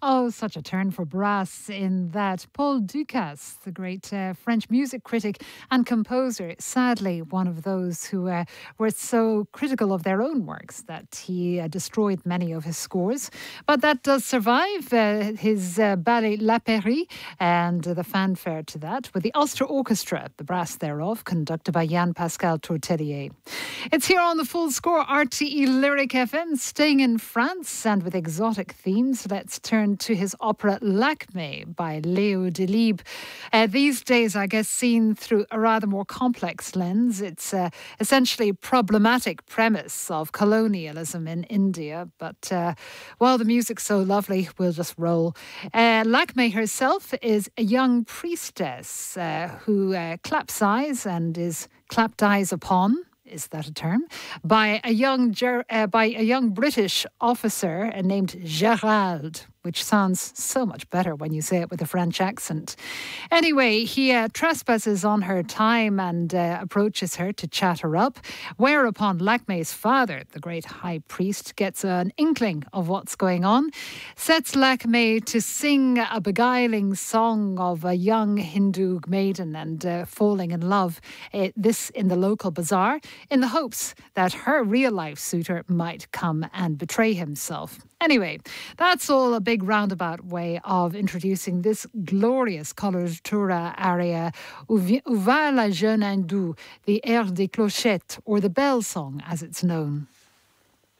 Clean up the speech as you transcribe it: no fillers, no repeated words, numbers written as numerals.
Oh, such a turn for brass in that. Paul Dukas, the great French music critic and composer, sadly one of those who were so critical of their own works that he destroyed many of his scores. But that does survive his ballet La Pairie and the fanfare to that, with the Ulster Orchestra, the brass thereof, conducted by Yann-Pascal Tourtellier. It's here on the Full Score, RTE Lyric FM, staying in France and with exotic themes. Let's turn to his opera Lakmé by Léo Delibes. These days, I guess, seen through a rather more complex lens. It's essentially a problematic premise of colonialism in India. But while the music's so lovely, we'll just roll. Lakmé herself is a young priestess who claps eyes and is clapped eyes upon. Is that a term? By a young British officer named Gérald, which sounds so much better when you say it with a French accent. Anyway, he trespasses on her time and approaches her to chat her up, whereupon Lakmé's father, the great high priest, gets an inkling of what's going on, sets Lakmé to sing a beguiling song of a young Hindu maiden and falling in love, this in the local bazaar, in the hopes that her real-life suitor might come and betray himself. Anyway, that's all a big roundabout way of introducing this glorious coloratura aria, Où va la jeune hindoue, the air des clochettes, or the bell song as it's known.